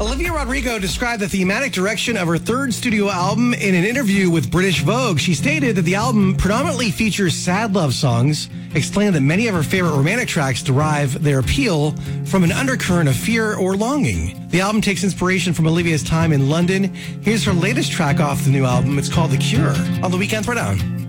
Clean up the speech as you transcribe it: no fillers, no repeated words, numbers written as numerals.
Olivia Rodrigo described the thematic direction of her third studio album in an interview with British Vogue. She stated that the album predominantly features sad love songs, explaining that many of her favorite romantic tracks derive their appeal from an undercurrent of fear or longing. The album takes inspiration from Olivia's time in London. Here's her latest track off the new album. It's called The Cure on the Weekend Throwdown.